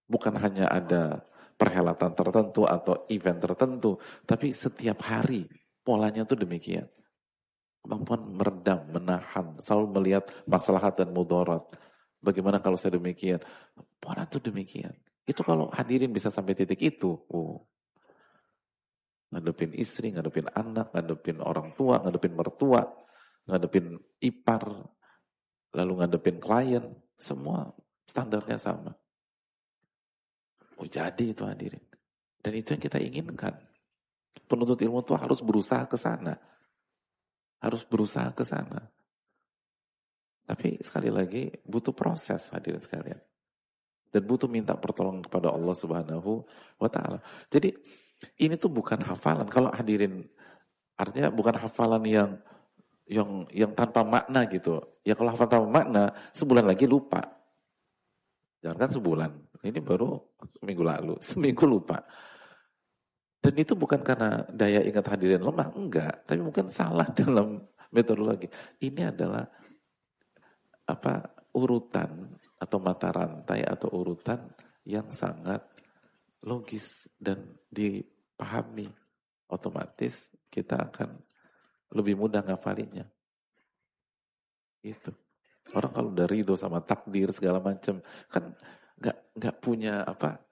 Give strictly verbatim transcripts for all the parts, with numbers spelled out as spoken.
Bukan hanya ada perhelatan tertentu atau event tertentu, tapi setiap hari polanya tuh demikian. Kemampuan meredam, menahan, selalu melihat maslahat dan mudarat. Bagaimana kalau saya demikian? Pola tuh demikian. Itu kalau hadirin bisa sampai titik itu, oh, ngadepin istri, ngadepin anak, ngadepin orang tua, ngadepin mertua, ngadepin ipar, lalu ngadepin klien, semua standarnya sama. Oh, jadi itu hadirin. Dan itu yang kita inginkan. Penuntut ilmu itu harus berusaha ke sana. Harus berusaha ke sana. Tapi sekali lagi butuh proses hadirin sekalian. Dan butuh minta pertolongan kepada Allah Subhanahu wa taala. Jadi ini tuh bukan hafalan. Kalau hadirin artinya bukan hafalan yang yang yang tanpa makna gitu. Ya kalau hafal tanpa makna, sebulan lagi lupa. Jangan kan sebulan. Ini baru minggu lalu, seminggu lupa. Dan itu bukan karena daya ingat hadirin lemah, enggak. Tapi mungkin salah dalam metodologi. Ini adalah apa urutan atau mata rantai atau urutan yang sangat logis dan dipahami. Otomatis kita akan lebih mudah ngafalinnya. Itu. Orang kalau udah ridho sama takdir segala macam kan nggak nggak punya apa.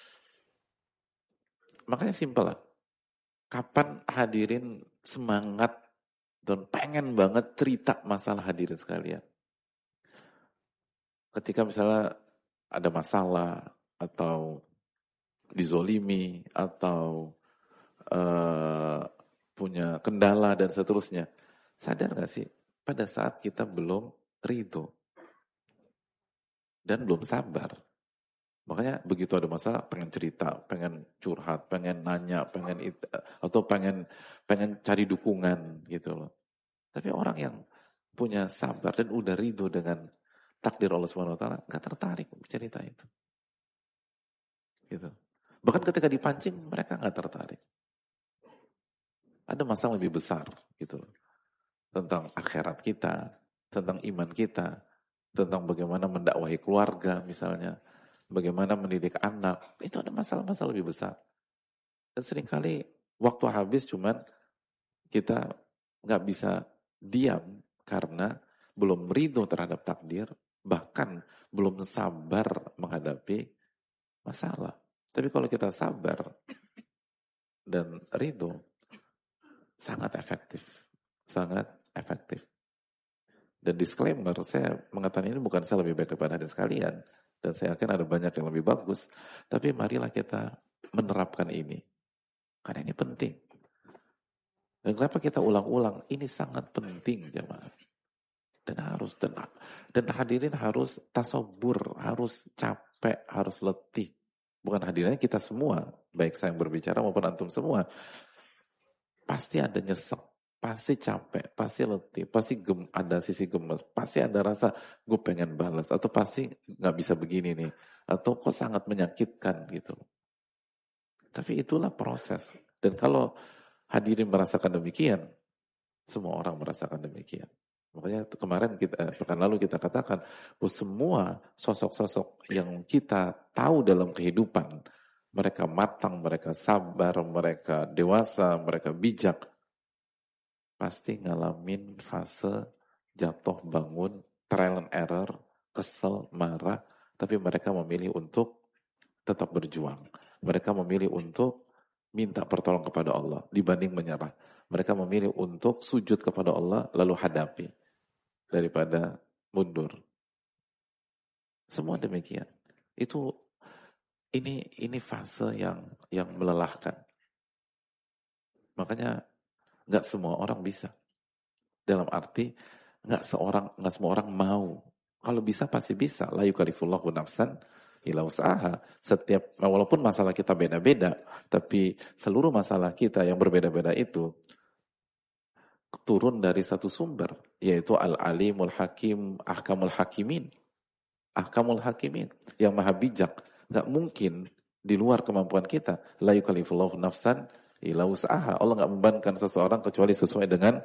Makanya simpel lah. Kapan hadirin semangat dan pengen banget cerita masalah hadirin sekalian? Ketika misalnya ada masalah atau dizolimi atau uh, punya kendala dan seterusnya. Sadar gak sih? Pada saat kita belum ridho dan belum sabar. Makanya begitu ada masalah pengen cerita, pengen curhat, pengen nanya, pengen it, atau pengen pengen cari dukungan gitu loh. Tapi orang yang punya sabar dan udah ridho dengan takdir Allah Subhanahu wa taala enggak tertarik cerita itu. Gitu. Bahkan ketika dipancing mereka enggak tertarik. Ada masalah lebih besar gitu loh. Tentang akhirat kita, tentang iman kita, tentang bagaimana mendakwahi keluarga misalnya, bagaimana mendidik anak, itu ada masalah-masalah lebih besar. Dan seringkali waktu habis cuman kita nggak bisa diam karena belum ridho terhadap takdir, bahkan belum sabar menghadapi masalah. Tapi kalau kita sabar dan ridho, sangat efektif, sangat efektif. Dan disclaimer, saya mengatakan ini bukan saya lebih baik daripada hadirin sekalian. Dan saya yakin ada banyak yang lebih bagus. Tapi marilah kita menerapkan ini. Karena ini penting. Dan kenapa kita ulang-ulang? Ini sangat penting jemaah. Dan harus, dan, dan hadirin harus tasobur, harus capek, harus letih. Bukan hadirinnya kita semua, baik saya yang berbicara maupun antum semua. Pasti ada nyesek, pasti capek, pasti letih, pasti gem, ada sisi gemes, pasti ada rasa gue pengen balas, atau pasti nggak bisa begini nih, atau kok sangat menyakitkan gitu. Tapi itulah proses. Dan kalau hadirin merasakan demikian, semua orang merasakan demikian. Makanya kemarin kita, pekan lalu kita katakan bahwa semua sosok-sosok yang kita tahu dalam kehidupan, mereka matang, mereka sabar, mereka dewasa, mereka bijak, pasti ngalamin fase jatuh bangun, trial and error, kesel, marah, tapi mereka memilih untuk tetap berjuang. Mereka memilih untuk minta pertolongan kepada Allah dibanding menyerah. Mereka memilih untuk sujud kepada Allah lalu hadapi daripada mundur. Semua demikian. Itu ini ini fase yang yang melelahkan. Makanya nggak semua orang bisa. Dalam arti nggak seorang nggak semua orang mau. Kalau bisa pasti bisa. La yukallifullahu nafsan illa wus'aha. Setiap walaupun masalah kita beda-beda, tapi seluruh masalah kita yang berbeda-beda itu turun dari satu sumber, yaitu Al-Alimul Hakim, Ahkamul Hakimin. Ahkamul Hakimin, yang maha bijak. Gak mungkin di luar kemampuan kita. La yukallifullahu nafsan illa wus'aha. Allah gak membebankan seseorang kecuali sesuai dengan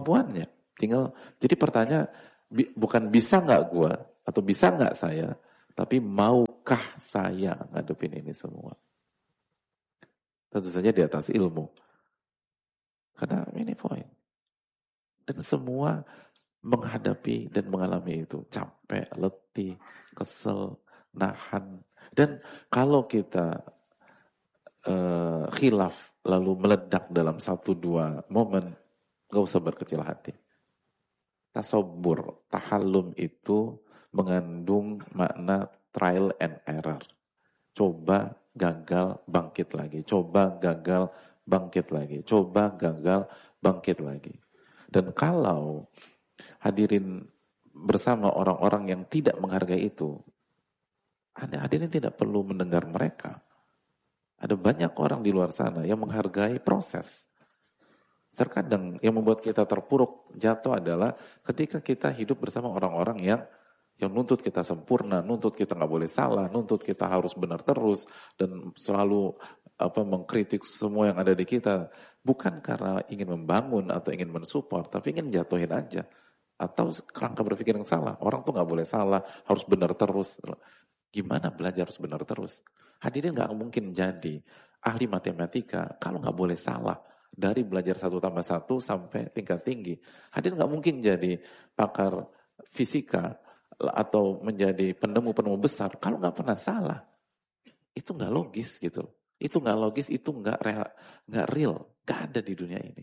kemampuannya. Tinggal, jadi pertanyaan, bi, bukan bisa gak gua, atau bisa gak saya, Tapi maukah saya ngadepin ini semua? Tentu saja di atas ilmu. Karena ini poin. Dan semua menghadapi dan mengalami itu. Capek, letih, kesel, nahan. Dan kalau kita uh, khilaf lalu meledak dalam satu dua momen, gak usah berkecil hati. Tasobur, tahallum itu mengandung makna trial and error. Coba, gagal, bangkit lagi. Coba, gagal, bangkit lagi. Coba, gagal, bangkit lagi. Dan kalau hadirin bersama orang-orang yang tidak menghargai itu, hadirin tidak perlu mendengar mereka. Ada banyak orang di luar sana yang menghargai proses. Terkadang yang membuat kita terpuruk, jatuh adalah ketika kita hidup bersama orang-orang yang yang nuntut kita sempurna, nuntut kita nggak boleh salah, nuntut kita harus benar terus, dan selalu apa mengkritik semua yang ada di kita, bukan karena ingin membangun atau ingin mensupport, tapi ingin jatuhin aja, atau kerangka berpikir yang salah. Orang tuh nggak boleh salah, harus benar terus. Gimana belajar harus benar terus? Hadirin nggak mungkin jadi ahli matematika kalau nggak boleh salah. Dari belajar satu tambah satu sampai tingkat tinggi. Hadirin nggak mungkin jadi pakar fisika atau menjadi penemu-penemu besar kalau nggak pernah salah. Itu nggak logis gitu. Itu nggak logis, itu nggak real, nggak real, nggak ada di dunia ini.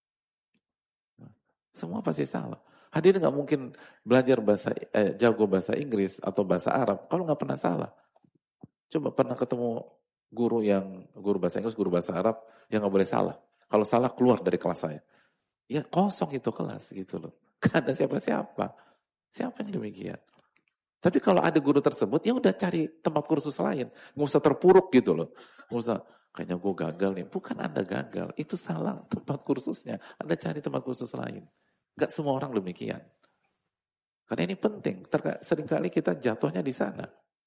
Semua pasti salah. Hadirin nggak mungkin belajar bahasa eh, jago bahasa Inggris atau bahasa Arab kalau nggak pernah salah. Coba pernah ketemu guru yang guru bahasa Inggris, guru bahasa Arab yang nggak boleh salah. Kalau salah keluar dari kelas saya. Ya kosong itu kelas gitu loh. Gak ada siapa-siapa. Siapa yang demikian? Tapi kalau ada guru tersebut, ya udah cari tempat kursus lain. Nggak usah terpuruk gitu loh. Nggak usah, kayaknya gue gagal nih. Bukan Anda gagal, itu salah tempat kursusnya. Anda cari tempat kursus lain. Gak semua orang demikian. Karena ini penting. Terka- seringkali kita jatuhnya di sana.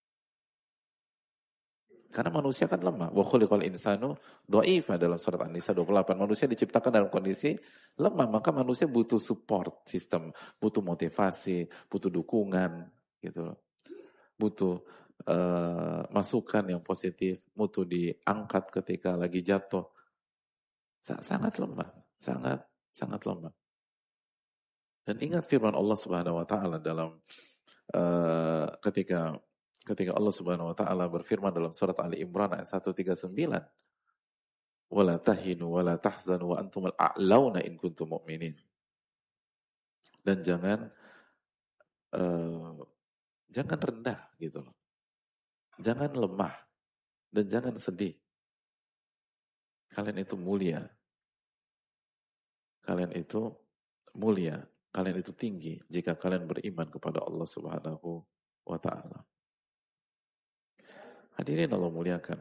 Karena manusia kan lemah. Wa khuliqal insanu dha'ifa dalam surat An-Nisa dua puluh delapan. Manusia diciptakan dalam kondisi lemah, maka manusia butuh support system, butuh motivasi, butuh dukungan, gitu. Butuh uh, masukan yang positif, butuh diangkat ketika lagi jatuh. Sangat lemah, sangat sangat lemah. Dan ingat firman Allah Subhanahu wa taala dalam uh, ketika Ketika Allah Subhanahu wa taala berfirman dalam surat Ali Imran ayat seratus tiga puluh sembilan, "Wala tahinu wala tahzanu wa antumul a'launa in kuntum mu'minin." Dan jangan uh, jangan rendah gitu loh. Jangan lemah dan jangan sedih. Kalian itu mulia. Kalian itu mulia. Kalian itu tinggi jika kalian beriman kepada Allah Subhanahu wa taala. Hadirin Allah muliakan.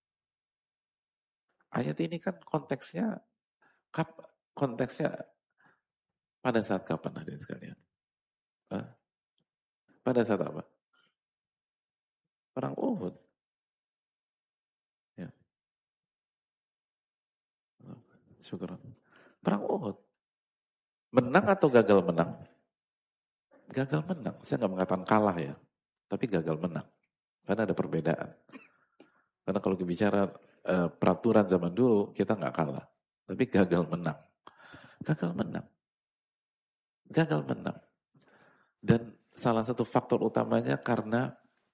Ayat ini kan konteksnya konteksnya pada saat kapan hadirin sekalian? Hah? Pada saat apa? Perang Uhud. Ya. Syukur. Perang Uhud. Menang atau gagal menang? Gagal menang. Saya nggak mengatakan kalah ya, tapi gagal menang. Karena ada perbedaan. Karena kalau bicara uh, peraturan zaman dulu, kita nggak kalah. Tapi gagal menang. Gagal menang. Gagal menang. Dan salah satu faktor utamanya karena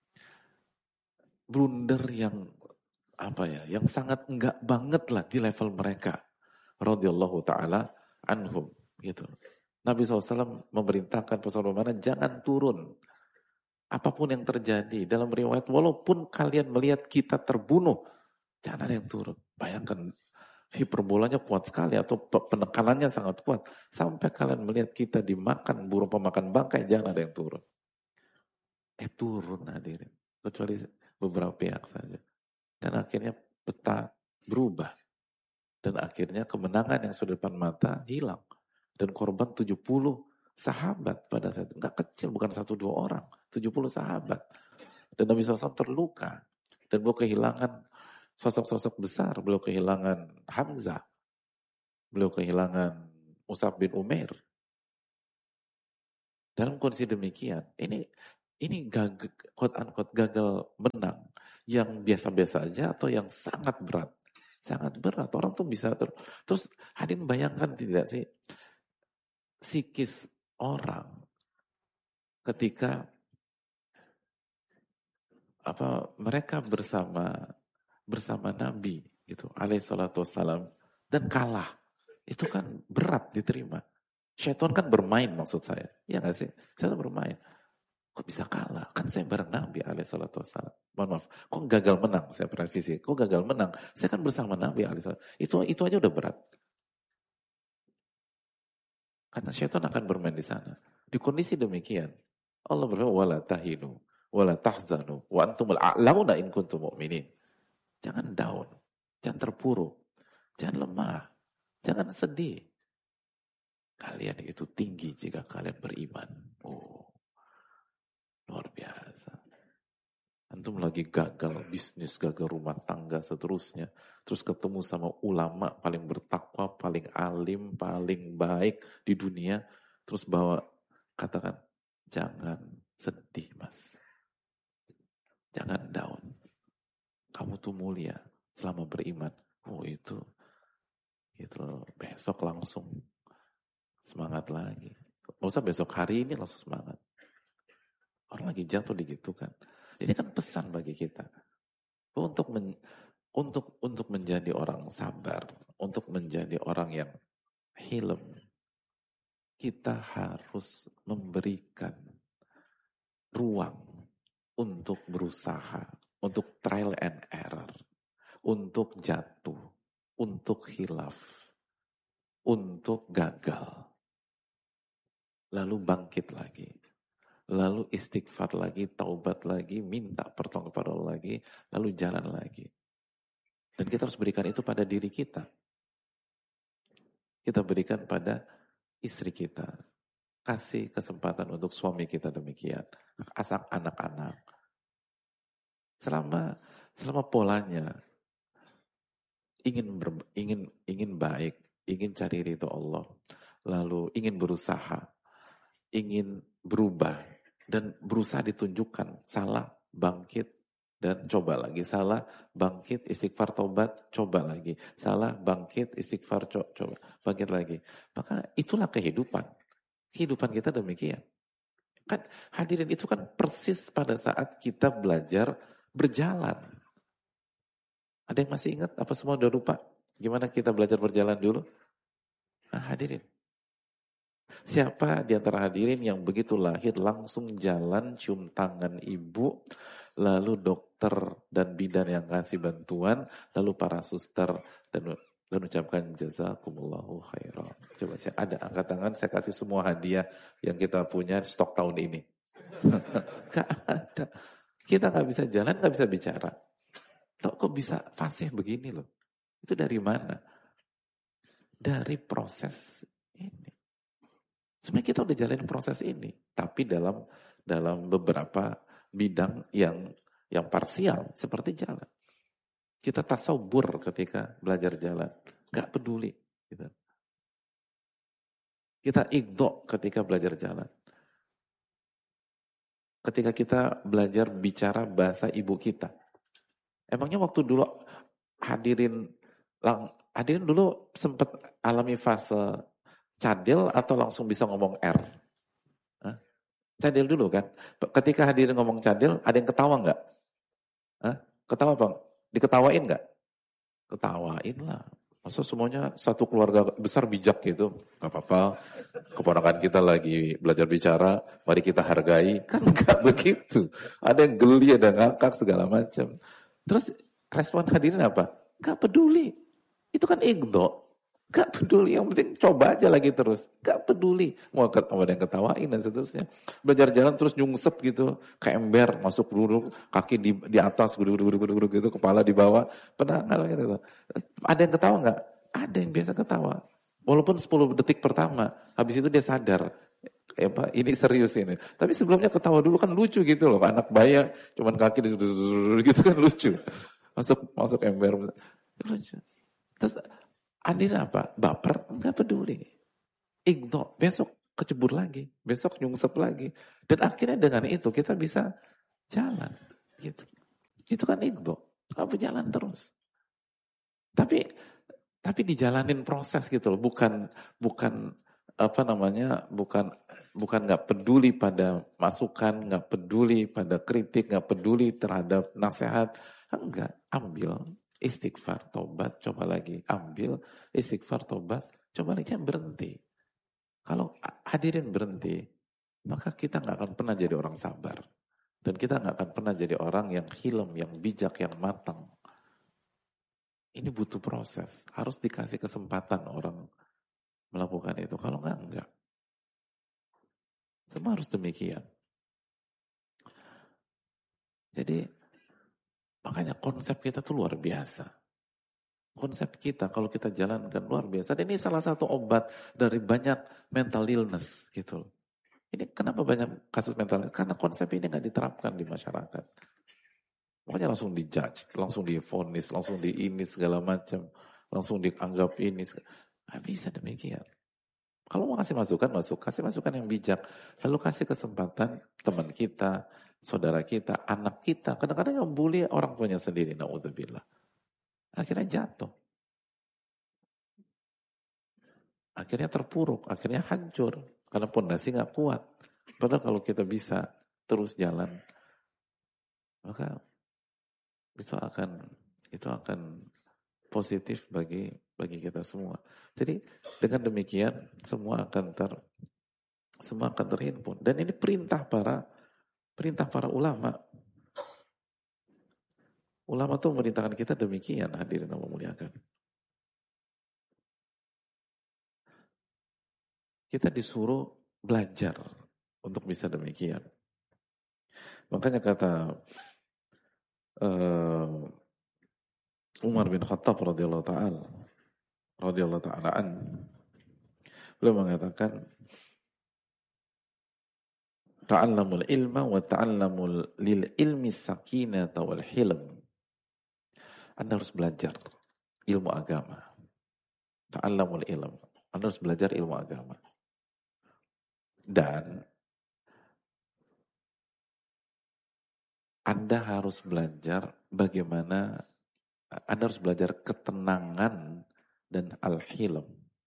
blunder yang apa ya, yang sangat enggak banget lah di level mereka. Radhiyallahu ta'ala anhum. Gitu. Nabi shallallahu alaihi wasallam memerintahkan pesawat mana jangan turun. Apapun yang terjadi dalam riwayat, walaupun kalian melihat kita terbunuh, jangan ada yang turun. Bayangkan hiperbolanya kuat sekali atau penekanannya sangat kuat. Sampai kalian melihat kita dimakan burung pemakan bangkai, jangan ada yang turun. Eh turun hadirin. Kecuali beberapa pihak saja. Dan akhirnya peta berubah. Dan akhirnya kemenangan yang sudah depan mata hilang. Dan korban tujuh puluh sahabat pada saat itu. Enggak kecil, bukan satu dua orang. tujuh puluh sahabat. Dan Nabi shallallahu alaihi wasallam terluka. Dan beliau kehilangan sosok-sosok besar. Beliau kehilangan Hamzah. Beliau kehilangan Mus'ab bin Umair. Dalam kondisi demikian, ini ini gagal, quote unquote gagal menang yang biasa-biasa aja atau yang sangat berat? Sangat berat. Orang tuh bisa ter terus hadirin bayangkan tidak sih psikis orang ketika apa mereka bersama bersama Nabi gitu alaihi salatu wassalam dan kalah. Itu kan berat diterima. Syaitan kan bermain maksud saya. Ya nggak sih? Syaitan bermain. Kok bisa kalah? Kan saya bareng Nabi alaihi salatu wassalam. Mohon maaf. Kok gagal menang? Saya pernah visi. Kok gagal menang? Saya kan bersama Nabi alaihi salatu wassalam. Itu, itu aja udah berat. Karena syaitan akan bermain di sana. Di kondisi demikian. Allah berfirman, wala tahinu, wala tahzanu, wa antumul a'launa in kuntum mu'minin. Jangan down. Jangan terpuruk. Jangan lemah. Jangan sedih. Kalian itu tinggi jika kalian beriman. Oh, luar biasa. Antum lagi gagal bisnis, gagal rumah tangga, seterusnya. Terus ketemu sama ulama paling bertakwa, paling alim, paling baik di dunia. Terus bawa, katakan, jangan sedih mas. Jangan down. Kamu tuh mulia selama beriman. Oh itu, itu besok langsung semangat lagi. Gak usah besok hari ini langsung semangat. Orang lagi jatuh digitukan. Jadi kan pesan bagi kita untuk men, untuk untuk menjadi orang sabar, untuk menjadi orang yang hilm, kita harus memberikan ruang untuk berusaha, untuk trial and error, untuk jatuh, untuk khilaf, untuk gagal. Lalu bangkit lagi. Lalu istighfar lagi, taubat lagi, minta pertolongan kepada Allah lagi, lalu jalan lagi. Dan kita harus berikan itu pada diri kita. Kita berikan pada istri kita. Kasih kesempatan untuk suami kita demikian. Asal anak-anak. Selama selama polanya ingin ber, ingin ingin baik, ingin cari ridho Allah, lalu ingin berusaha, ingin berubah dan berusaha ditunjukkan salah, bangkit dan coba lagi, salah, bangkit, istighfar, taubat, coba lagi, salah, bangkit, istighfar, co coba, bangkit lagi. Maka itulah kehidupan. Kehidupan kita demikian. Kan hadirin itu kan persis pada saat kita belajar berjalan. Ada yang masih ingat? Apa semua udah lupa? Gimana kita belajar berjalan dulu? Nah, hadirin. Siapa di antara hadirin yang begitu lahir langsung jalan cium tangan ibu, lalu dokter dan bidan yang kasih bantuan, lalu para suster dan dan ucapkan jazakumullahu khairan. Coba saya ada angkat tangan, saya kasih semua hadiah yang kita punya stok tahun ini. Gak ada. Kita gak bisa jalan, gak bisa bicara. Kok bisa fasih begini loh? Itu dari mana? Dari proses ini. Sebenarnya kita udah jalanin proses ini, tapi dalam dalam beberapa bidang yang yang parsial seperti jalan. Kita tasawur ketika belajar jalan, nggak peduli. Gitu. Kita igdo ketika belajar jalan. Ketika kita belajar bicara bahasa ibu kita, emangnya waktu dulu hadirin lang, hadirin dulu sempat alami fase cadel atau langsung bisa ngomong R? Hah? Cadel dulu kan? Ketika hadirin ngomong cadel, ada yang ketawa nggak? Hah? Ketawa bang? Diketawain nggak? Ketawain lah. Masa semuanya satu keluarga besar bijak gitu? Gak apa-apa. Keponakan kita lagi belajar bicara, mari kita hargai. Kan nggak begitu. Ada yang geli, ada yang ngakak segala macam. Terus respon hadirin apa? Gak peduli. Itu kan igdo. Gak peduli, yang penting coba aja lagi terus. Gak peduli. Mau ada yang ketawain dan seterusnya. Belajar jalan terus nyungsep gitu. Kayak ember, masuk duduk, kaki di, di atas, guduk-guduk gitu, kepala di bawah. Pernah nggak gitu? Ada yang ketawa nggak? Ada yang biasa ketawa. Walaupun sepuluh detik pertama, habis itu dia sadar. Eh, Pak, ini serius ini. Tapi sebelumnya ketawa dulu kan lucu gitu loh. Anak bayi cuman kaki di gitu kan lucu. Masuk masuk ember. Lucu. Terus Andin apa? Baper? Enggak peduli. Igno. Besok kecebur lagi, besok nyungsep lagi. Dan akhirnya dengan itu kita bisa jalan. Gitu. Itu kan itu. Kamu jalan terus. Tapi tapi dijalanin proses gitu loh, bukan bukan apa namanya, bukan bukan nggak peduli pada masukan, nggak peduli pada kritik, nggak peduli terhadap nasihat, enggak, ambil istighfar, tobat, coba lagi, ambil istighfar, tobat, coba lagi, jangan berhenti. Kalau hadirin berhenti, maka kita nggak akan pernah jadi orang sabar, dan kita nggak akan pernah jadi orang yang hilem, yang bijak, yang matang. Ini butuh proses, harus dikasih kesempatan orang melakukan itu. Kalau enggak, enggak. Semua harus demikian. Jadi, makanya konsep kita tuh luar biasa. Konsep kita, kalau kita jalankan luar biasa. Dan ini salah satu obat dari banyak mental illness, gitu. Ini kenapa banyak kasus mental illness? Karena konsep ini nggak diterapkan di masyarakat. Makanya langsung dijudge, langsung divonis, langsung di ini segala macam, langsung dianggap ini. Nggak bisa demikian. Kalau mau kasih masukan, masuk. Kasih masukan yang bijak. Lalu kasih kesempatan teman kita, saudara kita, anak kita. Kadang-kadang yang bully orang tuanya sendiri. Na'udzubillah. Akhirnya jatuh. Akhirnya terpuruk. Akhirnya hancur. Karena pondasi gak kuat. Padahal kalau kita bisa terus jalan, maka itu akan itu akan positif bagi bagi kita semua. Jadi dengan demikian semua akan ter semua akan terhimpun. Dan ini perintah para perintah para ulama. Ulama tuh memerintahkan kita demikian, hadirin Allah muliakan. Kita disuruh belajar untuk bisa demikian. Makanya kata uh, Umar bin Khattab radhiyallahu taala radhiyallahu taala an, beliau mengatakan, ta'allamul ilma wa ta'allamul lil ilmi sakinata wal hilm. Anda harus belajar ilmu agama. Ta'allamul ilm. Anda harus belajar ilmu agama. Dan Anda harus belajar bagaimana, Anda harus belajar ketenangan dan al-hilm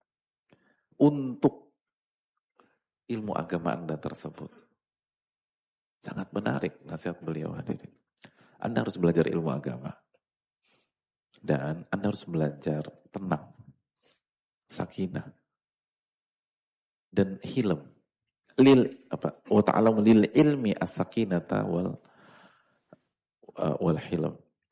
untuk ilmu agama Anda tersebut. Sangat menarik nasihat beliau, hadirin. Anda harus belajar ilmu agama. Dan Anda harus belajar tenang, sakinah, dan hilm. Lil apa? Wa ta'alamu lil ilmi as-sakinata wal uh, wal hilm.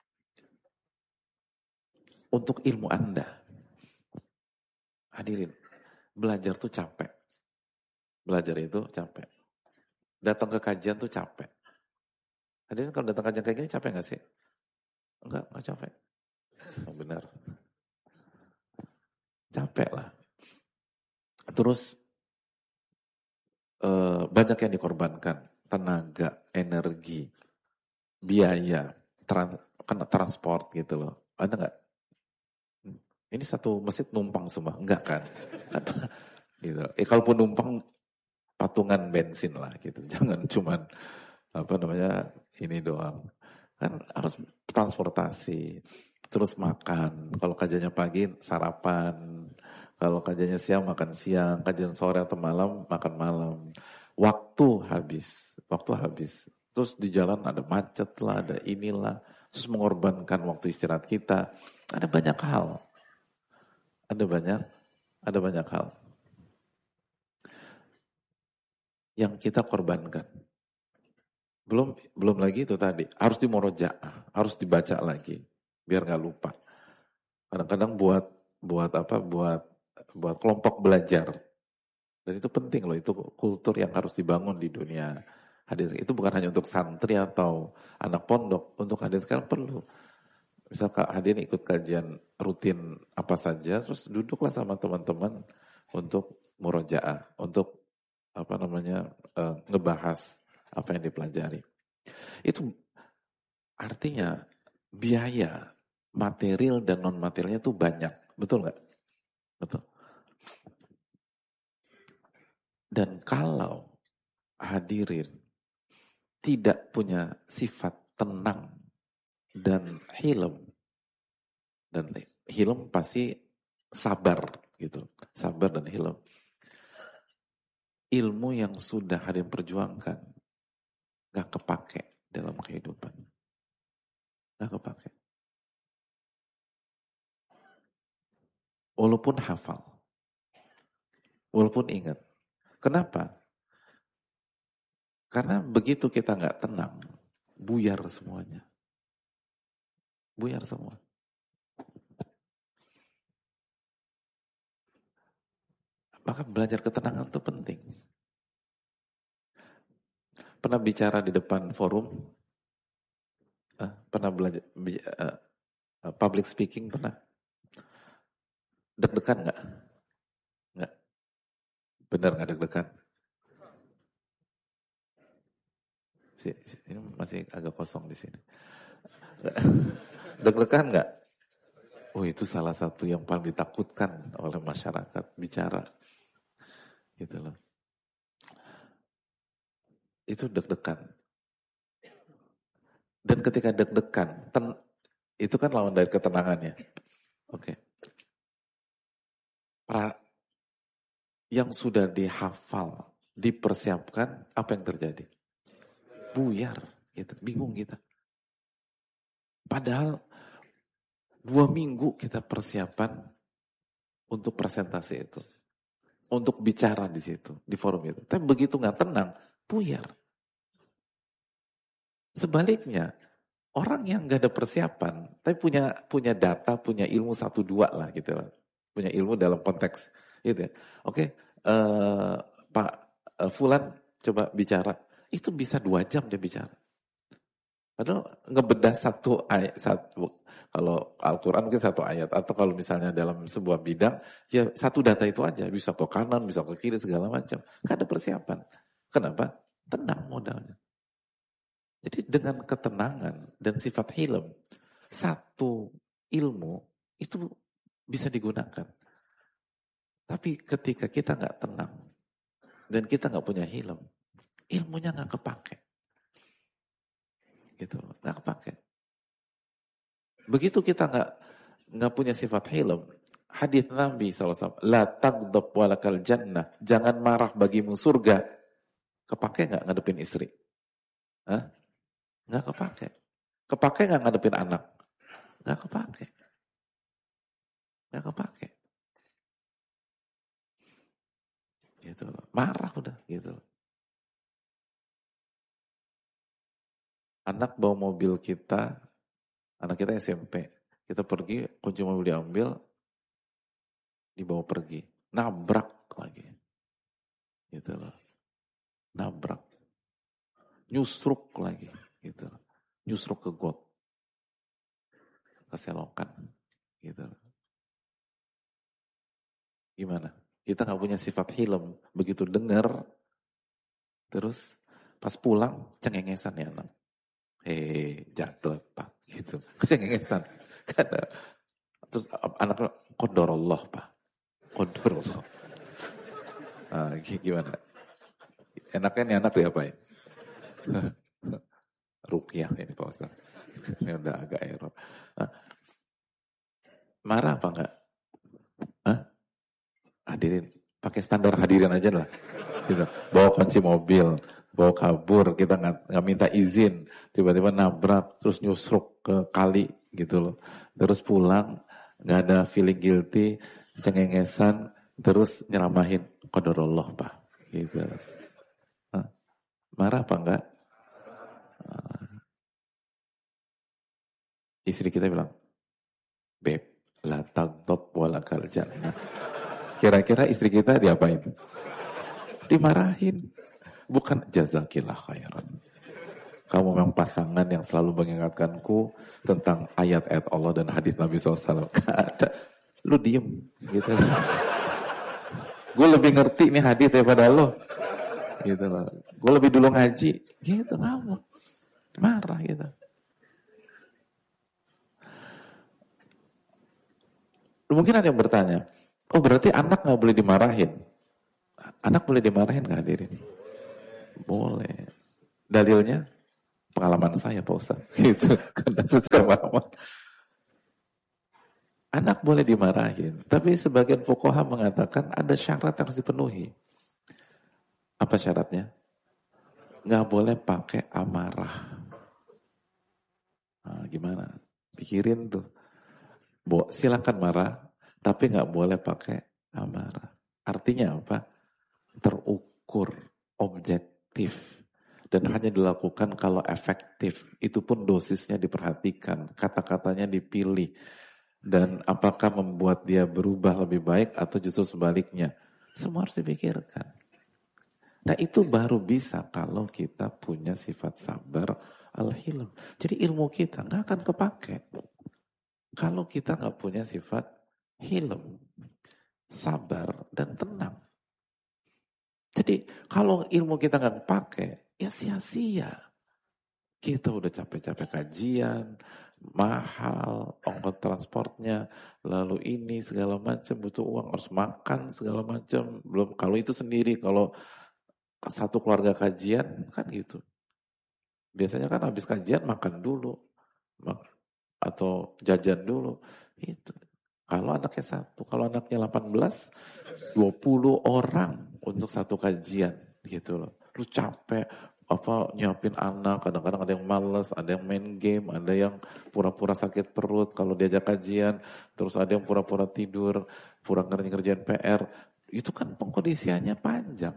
Untuk ilmu Anda. Hadirin, belajar tuh capek. Belajar itu capek. Datang ke kajian tuh capek. Hadirin kalau datang kajian kayak gini capek gak sih? Enggak, enggak capek. Oh, benar. Capek lah. Terus eh, banyak yang dikorbankan. Tenaga, energi, biaya, trans, kan transport gitu loh. Ada gak? Ini satu masjid numpang semua? Enggak kan? Gitu. Eh, kalaupun numpang patungan bensin lah gitu. Jangan cuman apa namanya ini doang. Kan harus transportasi, terus makan. Kalau kajiannya pagi sarapan, kalau kajiannya siang makan siang, kajian sore atau malam makan malam. Waktu habis, waktu habis. Terus di jalan ada macet lah, ada inilah. Terus mengorbankan waktu istirahat kita. Ada banyak hal. Ada banyak, ada banyak hal yang kita korbankan. Belum belum lagi itu tadi, harus dimorojaah, harus dibaca lagi biar nggak lupa. Kadang-kadang buat buat apa? Buat buat kelompok belajar. Dan itu penting loh, itu kultur yang harus dibangun di dunia hadis. Itu bukan hanya untuk santri atau anak pondok, untuk hadis sekarang perlu. Misal hadirin ikut kajian rutin apa saja, terus duduklah sama teman-teman untuk murojaah, untuk apa namanya uh, ngebahas apa yang dipelajari. Itu artinya biaya material dan non materialnya itu banyak, betul nggak? Betul. Dan kalau hadirin tidak punya sifat tenang dan hilm, dan hilm pasti sabar gitu, sabar dan hilm. Ilmu yang sudah hadirin perjuangkan gak kepake dalam kehidupan, gak kepake. Walaupun hafal, walaupun ingat. Kenapa? Karena begitu kita gak tenang, buyar semuanya. Buyar semua. Maka belajar ketenangan itu penting. Pernah bicara di depan forum? Uh, pernah belajar uh, uh, public speaking pernah? Deg-degan nggak? Nggak. Benar nggak deg-degan? Si, si, ini masih agak kosong di sini. Deg-degan nggak? Oh, itu salah satu yang paling ditakutkan oleh masyarakat bicara, gitu loh. Itu deg-degan. Dan ketika deg-degan, ten, itu kan lawan dari ketenangannya. Oke. Okay. Pra, yang sudah dihafal, dipersiapkan, apa yang terjadi? Buyar, gitu. Bingung kita. Padahal dua minggu kita persiapan untuk presentasi itu, untuk bicara di situ, di forum itu. Tapi begitu nggak tenang, buyar. Sebaliknya, orang yang nggak ada persiapan, tapi punya punya data, punya ilmu satu dua lah gitu lah, punya ilmu dalam konteks itu. Ya. Oke, uh, Pak uh, Fulan coba bicara, itu bisa dua jam dia bicara. Padahal ngebedah satu ayat, satu, kalau Al-Quran mungkin satu ayat, atau kalau misalnya dalam sebuah bidang, ya satu data itu aja, bisa ke kanan, bisa ke kiri, segala macam. Gak ada persiapan. Kenapa? Tenang modalnya. Jadi dengan ketenangan dan sifat hilm, satu ilmu itu bisa digunakan. Tapi ketika kita gak tenang, dan kita gak punya hilm, ilmunya gak kepake. Gitu, nggak kepake. Begitu kita nggak nggak punya sifat hilm, hadits Nabi shallallahu alaihi wasallam, la taghdab walakal jannah, jangan marah bagimu surga. Kepake nggak ngadepin istri? Hah? Nggak kepake. Kepake nggak ngadepin anak? Nggak kepake. Nggak kepake. Gitu loh. Marah udah, gitu loh. Anak bawa mobil kita, anak kita S M P, kita pergi, kunci mobil diambil, dibawa pergi, nabrak lagi, gitu loh, nabrak, nyusruk lagi, gitu, nyusruk ke got, keselokan, gitu. Gimana? Kita nggak punya sifat hilm, begitu dengar, terus pas pulang cengengesan ya anak. Hei, jatuh Pak, gitu. Cengengesan. Karena terus anak qadarullah Pak. Qadarullah. Nah, gimana? Enaknya nih anak diapain? Ruqyah ini Pak Ustaz. Ini udah agak error. Nah, marah apa enggak? Hah? Hadirin, pakai standar hadirin aja lah. Gitu. Bawa kunci mobil, bawa kabur, kita nggak nggak minta izin, tiba-tiba nabrak, terus nyusruk ke kali gitu loh, terus pulang nggak ada feeling guilty, cengengesan, terus nyeramahin qadarullah Pak, gitu. Hah? Marah apa enggak? Istri kita bilang, beb, la taghdab walakal jannah. Kira-kira istri kita diapain? Dimarahin. Bukan jazakillah khairan. Kamu memang pasangan yang selalu mengingatkanku tentang ayat-ayat Allah dan hadis Nabi shallallahu alaihi wasallam. Gak ada. Lu diem. Gitu. Gue lebih ngerti nih hadis daripada lo. Gitu loh. Gue lebih dulu ngaji. Gitu, ngomong. Marah gitu. Mungkin ada yang bertanya, oh berarti anak gak boleh dimarahin? Anak boleh dimarahin nggak hadirin? Boleh. Dalilnya pengalaman saya Pak Ustaz. Gitu. Karena sesuai pengalaman. Anak boleh dimarahin, tapi sebagian fuqaha mengatakan ada syarat yang harus dipenuhi. Apa syaratnya? Nggak boleh pakai amarah. Nah, gimana? Pikirin tuh. Bo, silakan marah, tapi nggak boleh pakai amarah. Artinya apa? Terukur, objektif, dan hanya dilakukan kalau efektif. Itu pun dosisnya diperhatikan, kata-katanya dipilih, dan apakah membuat dia berubah lebih baik atau justru sebaliknya. Semua harus dipikirkan. Nah itu baru bisa kalau kita punya sifat sabar, al-hilm. Jadi ilmu kita nggak akan kepake kalau kita nggak punya sifat hilm, sabar dan tenang. Jadi kalau ilmu kita nggak pakai, ya sia-sia. Kita udah capek-capek kajian, mahal, ongkos transportnya, lalu ini segala macam, butuh uang, harus makan segala macam. Belum kalau itu sendiri, kalau satu keluarga kajian kan gitu. Biasanya kan habis kajian makan dulu atau jajan dulu. Itu. Kalau anaknya satu, kalau anaknya delapan belas, dua puluh orang untuk satu kajian gitu loh. Lu capek apa nyiapin anak, kadang-kadang ada yang malas, ada yang main game, ada yang pura-pura sakit perut kalau diajak kajian, terus ada yang pura-pura tidur, pura ngerjain P R. Itu kan pengkondisiannya panjang.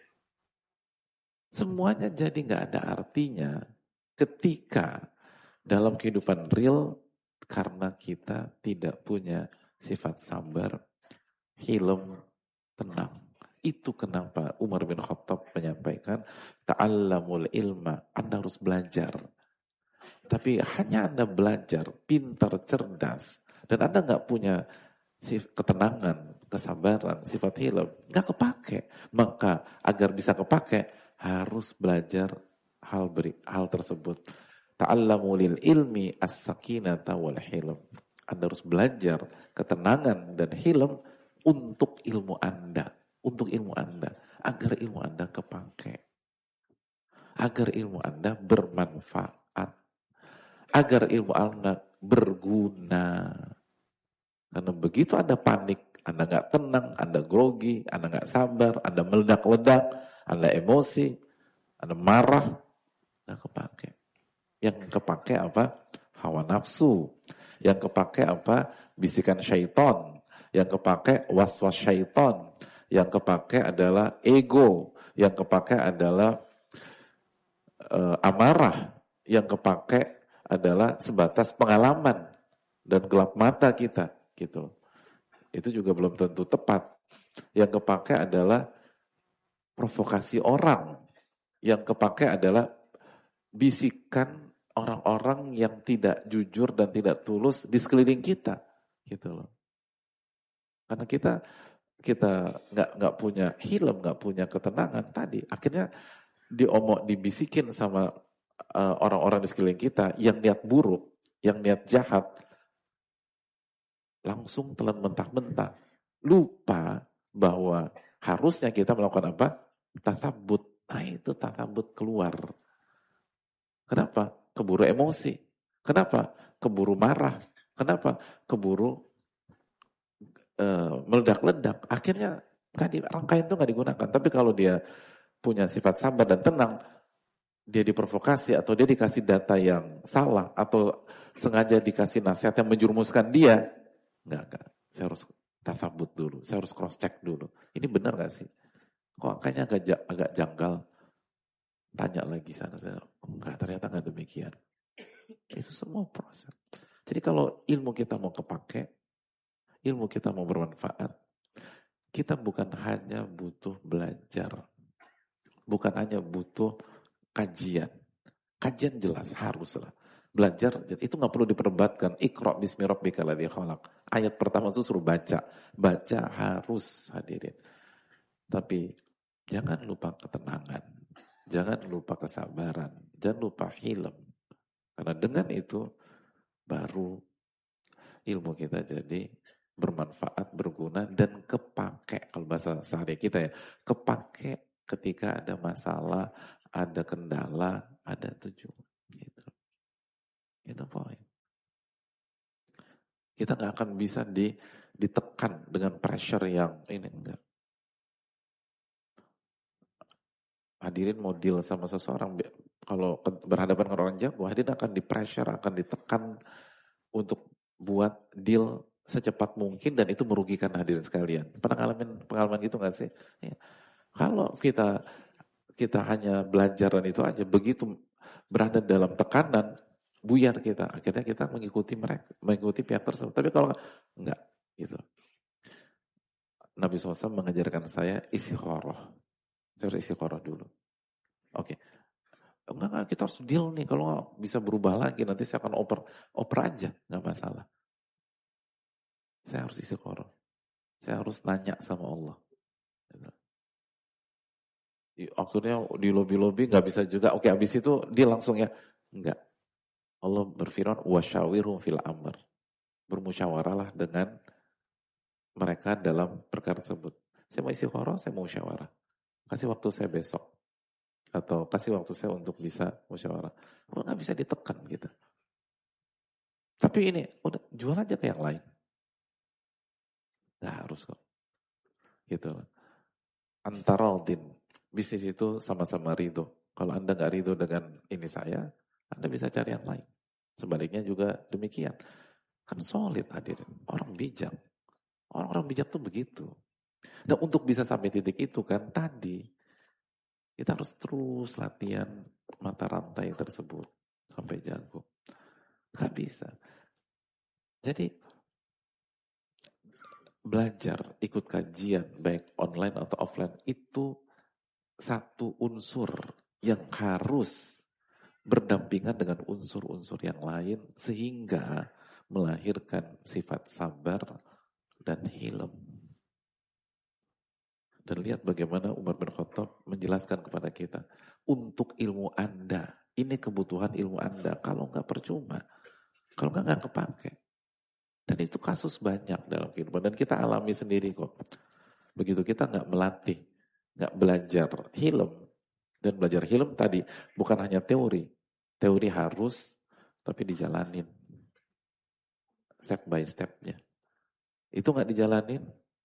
Semuanya jadi nggak ada artinya ketika dalam kehidupan real karena kita tidak punya sifat sabar, hilm, tenang. Itu kenapa Umar bin Khattab menyampaikan ta'allamul ilma, Anda harus belajar. Tapi hanya Anda belajar, pintar, cerdas, dan Anda nggak punya ketenangan, kesabaran, sifat hilm, nggak kepake. Maka agar bisa kepake harus belajar hal beri, hal tersebut. Ta'allamu lil ilmi as-sakinata wal hilm. Anda harus belajar ketenangan dan hilm untuk ilmu Anda, untuk ilmu Anda, agar ilmu Anda kepake. Agar ilmu Anda bermanfaat. Agar ilmu Anda berguna. Karena begitu Anda panik, Anda nggak tenang, Anda grogi, Anda nggak sabar, Anda meledak-ledak, Anda emosi, Anda marah, nggak kepake. Yang kepake apa? Hawa nafsu. Yang kepake apa? Bisikan syaitan. Yang kepake was-was syaitan. Yang kepake adalah ego. Yang kepake adalah uh, amarah. Yang kepake adalah sebatas pengalaman dan gelap mata kita. Gitu. Itu juga belum tentu tepat. Yang kepake adalah provokasi orang. Yang kepake adalah bisikan orang-orang yang tidak jujur dan tidak tulus di sekeliling kita, gitu loh. Karena kita kita nggak nggak punya hilm, nggak punya ketenangan tadi, akhirnya diomong dibisikin sama uh, orang-orang di sekeliling kita yang niat buruk, yang niat jahat, langsung telan mentah-mentah, lupa bahwa harusnya kita melakukan apa? Tasabut. Nah itu tasabut keluar. Kenapa? Keburu emosi. Kenapa? Keburu marah. Kenapa? Keburu uh, meledak-ledak. Akhirnya tadi rangkaian itu nggak digunakan. Tapi kalau dia punya sifat sabar dan tenang, dia diprovokasi atau dia dikasih data yang salah atau sengaja dikasih nasihat yang menjerumuskan dia, nggak nggak. Saya harus tasabut dulu. Saya harus cross check dulu. Ini benar nggak sih? Kok angkanya agak agak janggal? Tanya lagi sana, enggak, ternyata enggak demikian. Itu semua proses. Jadi kalau ilmu kita mau kepake, ilmu kita mau bermanfaat, kita bukan hanya butuh belajar, bukan hanya butuh kajian. Kajian jelas haruslah. Belajar itu nggak perlu diperdebatkan. Iqra bismi rabbikal ladzi khalaq. Ayat pertama itu suruh baca. Baca harus, hadirin. Tapi jangan lupa ketenangan. Jangan lupa kesabaran, jangan lupa hilm. Karena dengan itu baru ilmu kita jadi bermanfaat, berguna, dan kepake. Kalau bahasa sehari kita ya, kepake ketika ada masalah, ada kendala, ada tujuan. Gitu. Itu poin. Kita nggak akan bisa di, ditekan dengan pressure yang ini, enggak. Hadirin mau deal sama seseorang, kalau berhadapan dengan orang jago, hadirin akan di pressure, akan ditekan untuk buat deal secepat mungkin dan itu merugikan hadirin sekalian. Pernah ngalamin pengalaman gitu nggak sih? Ya. Kalau kita kita hanya belajar dan itu aja, begitu berada dalam tekanan, buyar kita. Akhirnya kita mengikuti mereka, mengikuti pihak tersebut. Tapi kalau enggak, gitu. Nabi shallallahu alaihi wasallam mengajarkan saya istikharah. Saya harus istikharah dulu. Oke. Okay. Enggak, enggak, kita harus deal nih. Kalau bisa berubah lagi, nanti saya akan oper, oper aja. Enggak masalah. Saya harus istikharah. Saya harus nanya sama Allah. Akhirnya di lobby-lobby nggak bisa juga. Oke, habis itu dia langsung ya. Enggak. Allah berfirman, wasyawirhum fil amr. Bermusyawarahlah dengan mereka dalam perkara tersebut. Saya mau istikharah, saya mau musyawarah. Kasih waktu saya besok. Atau kasih waktu saya untuk bisa musyawarah. Oh, nggak bisa ditekan gitu. Tapi ini, udah jual aja ke yang lain. Nggak harus kok. Gitu. Antaradin. Bisnis itu sama-sama ridho. Kalau Anda nggak ridho dengan ini saya, Anda bisa cari yang lain. Sebaliknya juga demikian. Kan solid hadirin. Orang bijak. Orang-orang bijak tuh begitu. Dan untuk bisa sampai titik itu kan tadi, kita harus terus latihan mata rantai tersebut. Sampai jago. Gak bisa. Jadi, belajar, ikut kajian, baik online atau offline, itu satu unsur yang harus berdampingan dengan unsur-unsur yang lain sehingga melahirkan sifat sabar dan hilm. Dan lihat bagaimana Umar bin Khattab menjelaskan kepada kita, untuk ilmu Anda, ini kebutuhan ilmu Anda, kalau nggak percuma, kalau nggak nggak kepake. Dan itu kasus banyak dalam kehidupan dan kita alami sendiri kok. Begitu kita nggak melatih, nggak belajar hilm, dan belajar hilm tadi bukan hanya teori, teori harus, tapi dijalanin step by stepnya. Itu nggak dijalanin,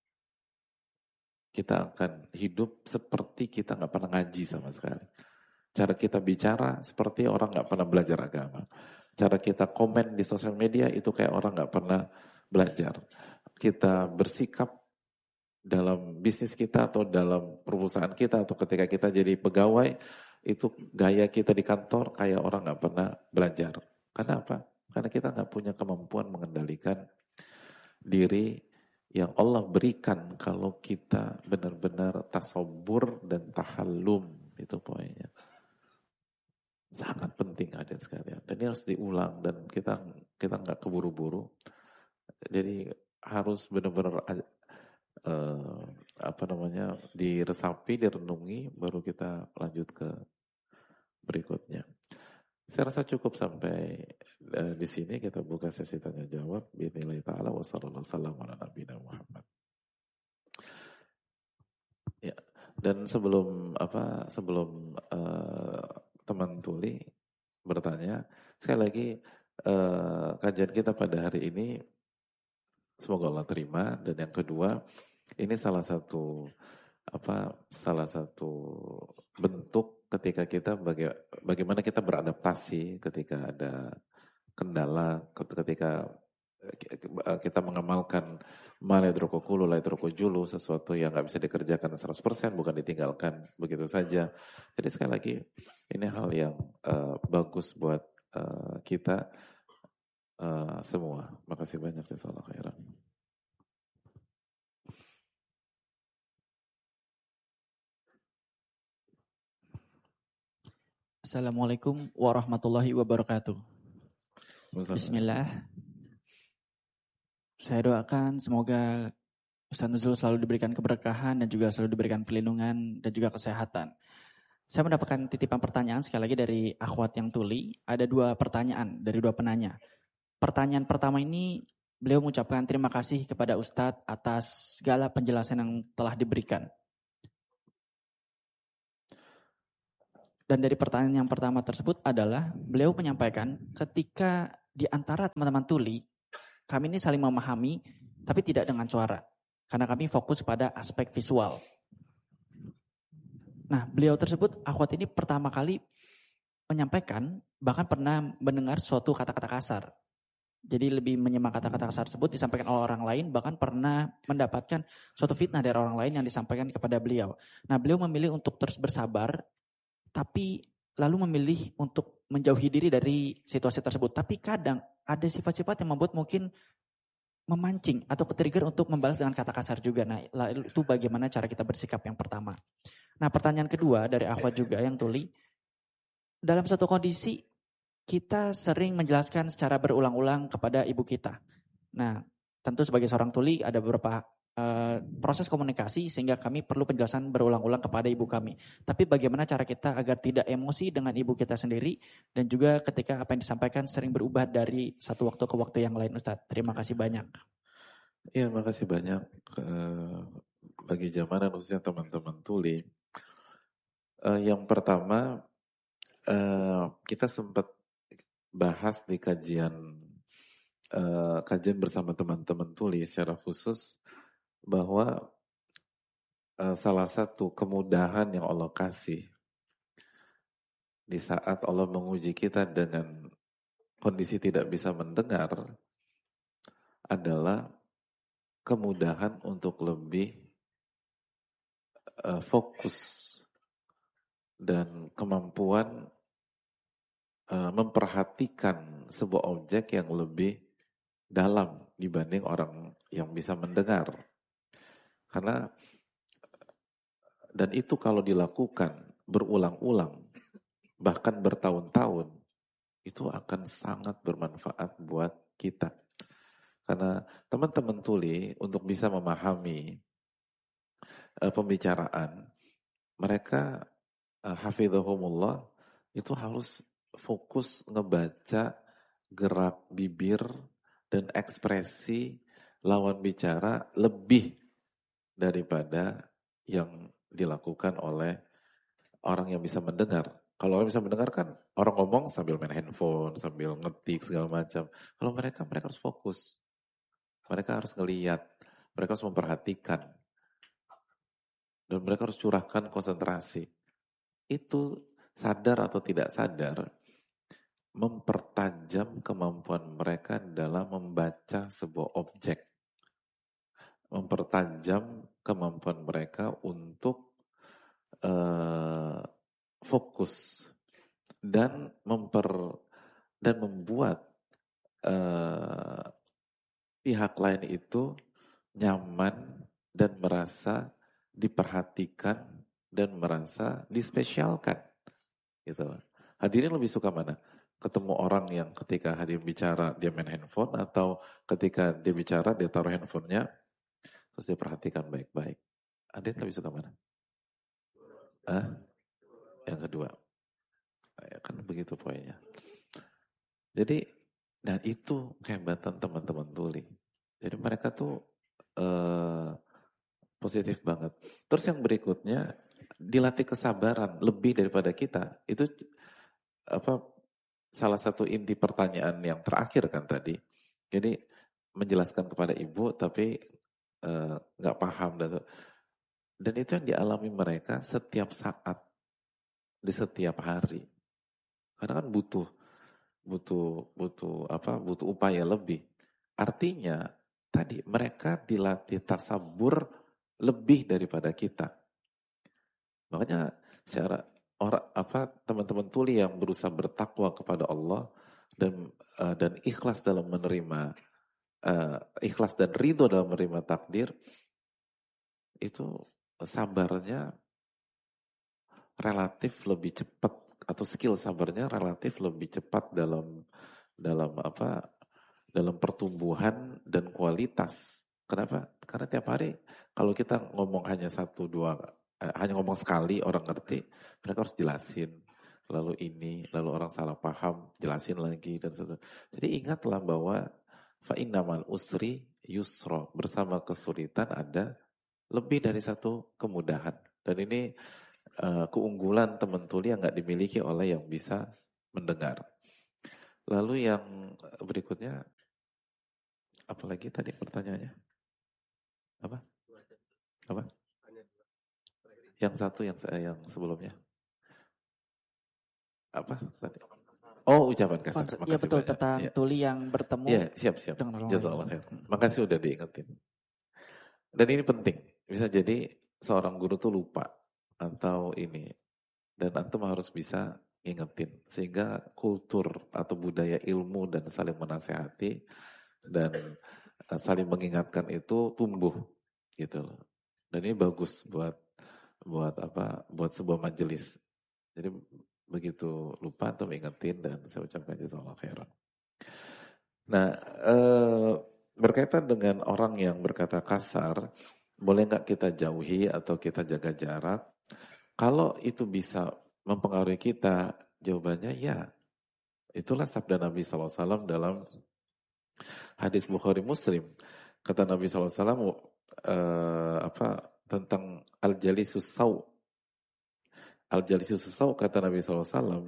kita akan hidup seperti kita nggak pernah ngaji sama sekali. Cara kita bicara seperti orang nggak pernah belajar agama. Cara kita komen di sosial media itu kayak orang nggak pernah belajar. Kita bersikap dalam bisnis kita atau dalam perusahaan kita atau ketika kita jadi pegawai, itu gaya kita di kantor kayak orang nggak pernah belajar. Karena apa? Karena kita nggak punya kemampuan mengendalikan diri yang Allah berikan kalau kita benar-benar tasabbur dan tahallum. Itu poinnya. Sangat penting hadirin sekalian. Dan ini harus diulang dan kita kita nggak keburu-buru. Jadi harus benar-benar uh, apa namanya diresapi, direnungi, baru kita lanjut ke berikutnya. Saya rasa cukup sampai uh, di sini kita buka sesi tanya jawab. Bismillah taala wa sallallahu wasallam ala nabiyina Muhammad. Ya, dan sebelum apa sebelum uh, teman tuli bertanya, sekali lagi uh, kajian kita pada hari ini semoga Allah terima, dan yang kedua ini salah satu apa salah satu bentuk ketika kita baga, bagaimana kita beradaptasi ketika ada kendala, ketika kita mengamalkan maledrokokulu, laidrokojulu, sesuatu yang nggak bisa dikerjakan seratus persen, bukan ditinggalkan begitu saja. Jadi sekali lagi ini hal yang uh, bagus buat uh, kita uh, semua. Makasih banyak, jazakallahu khairan. Assalamualaikum warahmatullahi wabarakatuh. Bismillah. Saya doakan semoga Ustaz Nuzul selalu diberikan keberkahan dan juga selalu diberikan perlindungan dan juga kesehatan. Saya mendapatkan titipan pertanyaan sekali lagi dari akhwat yang tuli. Ada dua pertanyaan dari dua penanya. Pertanyaan pertama ini beliau mengucapkan terima kasih kepada Ustadz atas segala penjelasan yang telah diberikan. Dan dari pertanyaan yang pertama tersebut adalah beliau menyampaikan ketika di antara teman-teman tuli, kami ini saling memahami tapi tidak dengan suara. Karena kami fokus pada aspek visual. Nah, beliau tersebut, akhwat ini pertama kali menyampaikan, bahkan pernah mendengar suatu kata-kata kasar. Jadi lebih menyimak kata-kata kasar tersebut disampaikan oleh orang lain, bahkan pernah mendapatkan suatu fitnah dari orang lain yang disampaikan kepada beliau. Nah, beliau memilih untuk terus bersabar, tapi lalu memilih untuk menjauhi diri dari situasi tersebut. Tapi kadang ada sifat-sifat yang membuat mungkin memancing atau ke-trigger untuk membalas dengan kata kasar juga. Nah, lalu itu bagaimana cara kita bersikap yang pertama. Nah, pertanyaan kedua dari akhwat juga yang tuli. Dalam satu kondisi, kita sering menjelaskan secara berulang-ulang kepada ibu kita. Nah, tentu sebagai seorang tuli ada beberapa Uh, proses komunikasi sehingga kami perlu penjelasan berulang-ulang kepada ibu kami. Tapi bagaimana cara kita agar tidak emosi dengan ibu kita sendiri dan juga ketika apa yang disampaikan sering berubah dari satu waktu ke waktu yang lain, Ustadz. Terima kasih banyak. Iya, makasih banyak uh, bagi jamaah khususnya teman-teman tuli. Uh, yang pertama uh, kita sempat bahas di kajian uh, kajian bersama teman-teman tuli secara khusus bahwa uh, salah satu kemudahan yang Allah kasih di saat Allah menguji kita dengan kondisi tidak bisa mendengar adalah kemudahan untuk lebih uh, fokus dan kemampuan uh, memperhatikan sebuah objek yang lebih dalam dibanding orang yang bisa mendengar. Karena dan itu kalau dilakukan berulang-ulang bahkan bertahun-tahun itu akan sangat bermanfaat buat kita. Karena teman-teman tuli untuk bisa memahami uh, pembicaraan mereka uh, hafizahumullah itu harus fokus ngebaca gerak bibir dan ekspresi lawan bicara lebih daripada yang dilakukan oleh orang yang bisa mendengar. Kalau orang bisa mendengar kan orang ngomong sambil main handphone, sambil ngetik segala macam. Kalau mereka, mereka harus fokus. Mereka harus ngelihat, mereka harus memperhatikan. Dan mereka harus curahkan konsentrasi. Itu sadar atau tidak sadar, mempertajam kemampuan mereka dalam membaca sebuah objek. Mempertajam kemampuan mereka untuk uh, fokus dan memper dan membuat uh, pihak lain itu nyaman dan merasa diperhatikan dan merasa dispesialkan. Gitu. Hadirin lebih suka mana? Ketemu orang yang ketika hadirin bicara dia main handphone atau ketika dia bicara dia taruh handphonenya terus dia perhatikan baik-baik. Hadirin lebih suka mana? Ah, yang kedua. Ya, kan begitu poinnya. Jadi, dan itu kehebatan teman-teman tuli. Jadi mereka tuh uh, positif banget. Terus yang berikutnya, dilatih kesabaran lebih daripada kita. Itu apa salah satu inti pertanyaan yang terakhir kan tadi. Jadi menjelaskan kepada ibu tapi nggak uh, paham dan dan itu yang dialami mereka setiap saat di setiap hari. Karena kan butuh butuh butuh apa butuh upaya lebih. Artinya tadi mereka dilatih tasabur lebih daripada kita. Makanya secara orang apa teman-teman tuli yang berusaha bertakwa kepada Allah dan uh, dan ikhlas dalam menerima uh, ikhlas dan ridho dalam menerima takdir itu sabarnya relatif lebih cepat atau skill sabarnya relatif lebih cepat dalam dalam apa dalam pertumbuhan dan kualitas. Kenapa? Karena tiap hari kalau kita ngomong hanya satu dua eh, hanya ngomong sekali orang ngerti, mereka harus jelasin. Lalu ini, lalu orang salah paham, jelasin lagi dan sebagainya. Jadi ingatlah bahwa fa innamal usri yusra. Bersama kesulitan ada lebih dari satu kemudahan. Dan ini uh, keunggulan teman tuli yang nggak dimiliki oleh yang bisa mendengar. Lalu yang berikutnya, apalagi tadi pertanyaannya? Apa? Apa? Yang satu yang yang sebelumnya. Apa tadi? Oh, ucapan kasar. Oh, ya betul, banyak. Tentang ya. Tuli yang bertemu. Ya, siap, siap. Jazakallah khair. Makasih udah diingetin. Dan ini penting. Bisa jadi seorang guru tuh lupa atau ini. Dan antum harus bisa ingetin. Sehingga kultur atau budaya ilmu dan saling menasehati dan saling mengingatkan itu tumbuh gitu loh. Dan ini bagus buat buat apa? Buat sebuah majelis. Jadi begitu lupa antum ingetin dan saya ucapkan jazakallahu khairan. Nah, eh, berkaitan dengan orang yang berkata kasar, boleh nggak kita jauhi atau kita jaga jarak? Kalau itu bisa mempengaruhi kita, jawabannya ya. Itulah sabda Nabi shallallahu alaihi wasallam dalam hadis Bukhari Muslim. Kata Nabi shallallahu alaihi wasallam eh, apa tentang al-jalisus saw. Al-jalisus saw kata Nabi shallallahu alaihi wasallam